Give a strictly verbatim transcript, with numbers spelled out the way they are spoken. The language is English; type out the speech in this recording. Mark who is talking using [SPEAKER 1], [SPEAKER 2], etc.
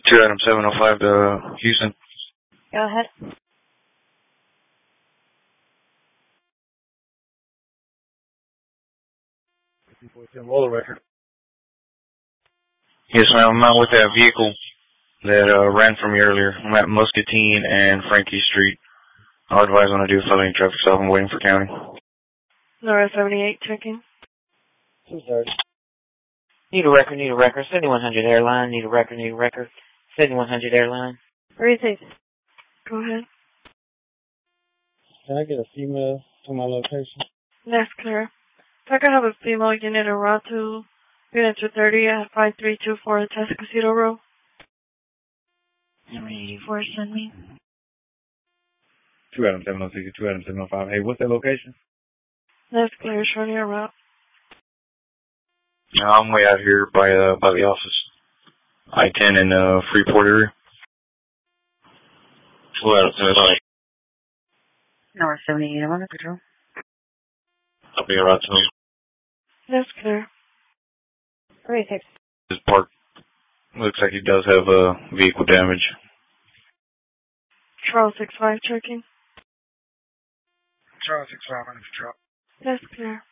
[SPEAKER 1] two Adam seven oh five to Houston.
[SPEAKER 2] Go ahead.
[SPEAKER 3] Roller record.
[SPEAKER 1] Yes, ma'am. I'm out with that vehicle that uh, ran from me earlier. I'm at Muscatine and Frankie Street. I'll advise when I do a felony traffic stop. I'm waiting for county.
[SPEAKER 4] Laura seventy-eight checking.
[SPEAKER 3] two thirty.
[SPEAKER 2] Need a record, need a record. seventy-one hundred airline, need a record, need a record. seventy-one hundred airline.
[SPEAKER 4] Where is it? Go ahead.
[SPEAKER 3] Can I get a female to my location?
[SPEAKER 4] That's clear. If I could have a female unit around to unit two thirty at five three two four Atascocito Road.
[SPEAKER 2] Number eighty-four, send me.
[SPEAKER 3] two Adam seven oh six, two Adam seven oh five. Hey, what's that location?
[SPEAKER 4] That's clear, showing your route.
[SPEAKER 1] No, I'm way out here by uh, by the office. I ten in uh, Freeport area. two Adam seven oh five.
[SPEAKER 2] Number seventy-eight, I'm on the patrol.
[SPEAKER 1] I'll be around to him.
[SPEAKER 4] That's clear.
[SPEAKER 2] thirty-six.
[SPEAKER 1] His park looks like he does have uh, vehicle damage.
[SPEAKER 4] Charles six five checking.
[SPEAKER 3] Charles six five, I'm in the truck.
[SPEAKER 4] That's clear.